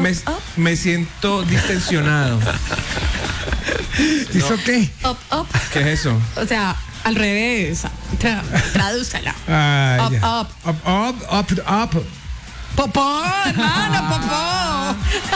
Me siento distensionado. ¿Eso qué? Up. ¿Qué es eso? O sea, al revés. Tradúzcala. Ah, Up. Up. Popó, hermano, popó.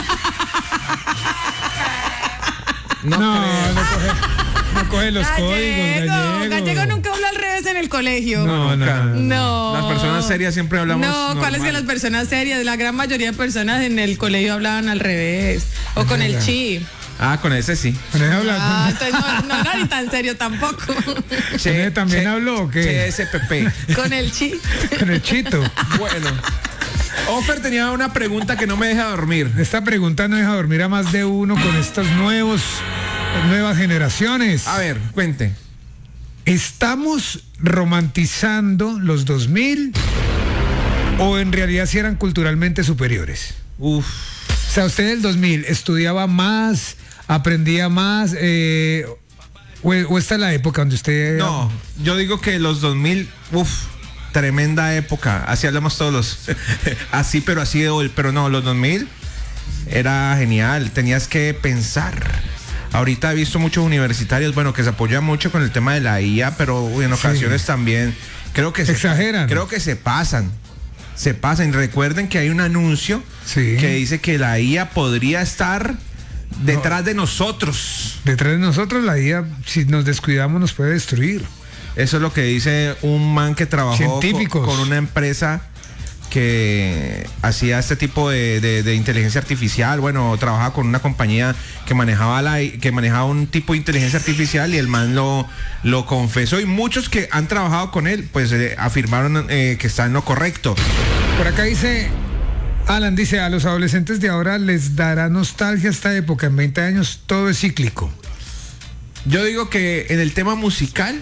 No coge los códigos, gallego. Gallego nunca habla al revés en el colegio. No. Las personas serias siempre hablamos No, ¿cuál es que las personas serias? La gran mayoría de personas en el colegio hablaban al revés. O con el chi. Ah, con ese sí. ¿Con ese habla? Entonces no era ni tan serio tampoco. ¿Con ese también habló o qué? CSPP. Con el chi. Con el chito. Bueno. Ofer tenía una pregunta que no me deja dormir. Esta pregunta no deja dormir a más de uno con estas nuevas generaciones. A ver, cuente. ¿Estamos romantizando los 2000 o en realidad si eran culturalmente superiores? Uf. O sea, usted del 2000 estudiaba más, aprendía más, o esta es la época donde usted... No, yo digo que los 2000, tremenda época. Así hablamos todos así, pero así de hoy. Pero no, los 2000 era genial. Tenías que pensar. Ahorita he visto muchos universitarios, que se apoyan mucho con el tema de la IA, pero en ocasiones también creo que exageran. Creo que se pasan. Y recuerden que hay un anuncio que dice que la IA podría estar detrás de nosotros. Detrás de nosotros la IA, si nos descuidamos, nos puede destruir. Eso es lo que dice un man que trabajó con una empresa que hacía este tipo de inteligencia artificial. Trabajaba con una compañía que manejaba un tipo de inteligencia artificial y el man lo confesó. Y muchos que han trabajado con él, pues afirmaron que está en lo correcto. Por acá dice... Alan dice, a los adolescentes de ahora les dará nostalgia esta época. En 20 años todo es cíclico. Yo digo que en el tema musical...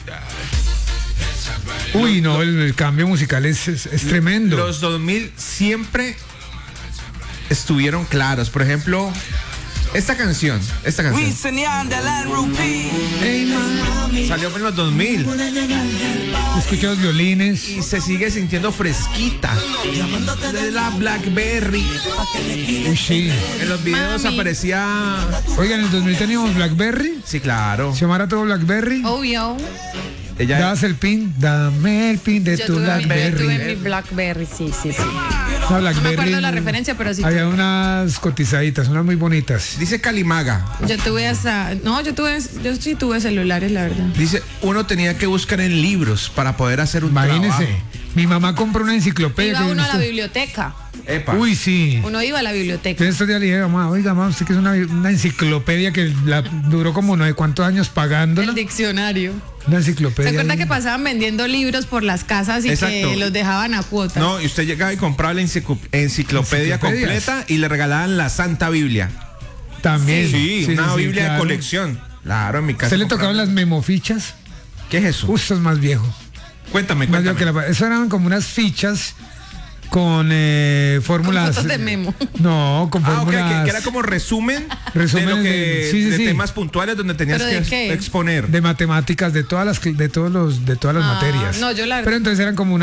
Uy, no, el cambio musical es tremendo. Los 2000 siempre estuvieron claros. Por ejemplo, esta canción. Salió en los 2000. Escuché los violines. Y se sigue sintiendo fresquita. De la Blackberry. Uy, sí. En los videos aparecía... Oigan, en el 2000 teníamos Blackberry. Sí, claro. ¿Se llamara todo Blackberry? Obvio. Das el pin, dame el pin de tu Blackberry. Yo tuve mi Blackberry, sí. No, Blackberry, no me acuerdo la referencia, pero sí. Había unas cotizaditas, unas muy bonitas. Dice Calimaga. Yo sí tuve celulares, la verdad. Dice, uno tenía que buscar en libros para poder hacer un trabajo. Imagínese, mi mamá compró una enciclopedia. Iba uno a la biblioteca. Epa. Uy, sí. Uno iba a la biblioteca. Entonces estos días le dije, mamá, usted que es una enciclopedia que duró como no sé cuántos años pagándola. El diccionario. Una enciclopedia. ¿Se acuerda que pasaban vendiendo libros por las casas y que los dejaban a cuota? No, y usted llegaba y compraba la enciclopedia completa y le regalaban la Santa Biblia. También. Sí, una Biblia de colección. Claro, en mi casa. ¿Se le tocaban las memofichas? ¿Qué es eso? Eso es más viejo. Cuéntame. Eso eran como unas fichas con fórmulas. Con fotos de memo. No, con fórmulas. Que era como resumen de lo que sí. temas puntuales donde tenías que exponer. De matemáticas, de todas las materias. No, yo Pero entonces eran como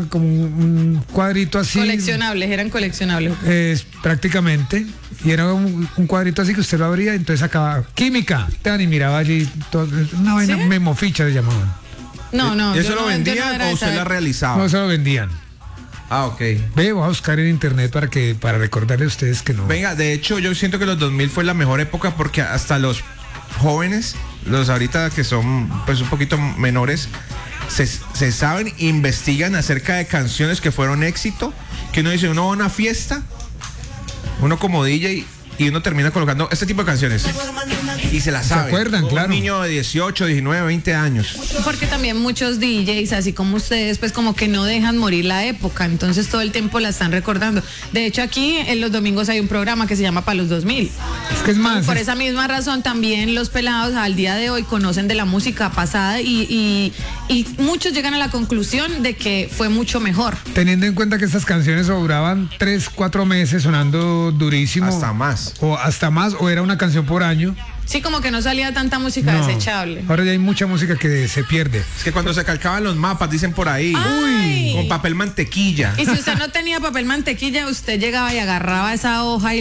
un cuadrito así. Eran coleccionables. Prácticamente. Y era un cuadrito así que usted lo abría y entonces sacaba química. Y miraba allí una vaina, memoficha le llamaban. No. ¿Y eso lo vendían o usted la realizaba? No, eso lo vendían. Ah, ok. Voy a buscar en internet para recordarle a ustedes que no. Venga, de hecho yo siento que los 2000 fue la mejor época porque hasta los jóvenes, los ahorita que son pues un poquito menores, se saben, investigan acerca de canciones que fueron éxito, que uno dice, uno va a una fiesta, uno como DJ y uno termina colocando este tipo de canciones y se las sabe. ¿Se acuerdan? Claro. Un niño de 18, 19, 20 años. Porque también muchos DJs, así como ustedes, pues como que no dejan morir la época, entonces todo el tiempo la están recordando. De hecho, aquí en los domingos hay un programa que se llama Pa' los 2000. Es que es más. Por esa misma razón también los pelados al día de hoy conocen de la música pasada y muchos llegan a la conclusión de que fue mucho mejor. Teniendo en cuenta que estas canciones duraban 3, 4 meses sonando durísimo. Hasta más. O era una canción por año. Sí, como que no salía tanta música desechable. Ahora ya hay mucha música que se pierde. Es que cuando se calcaban los mapas, dicen por ahí. Ay. Con papel mantequilla. Y si usted no tenía papel mantequilla, usted llegaba y agarraba esa hoja y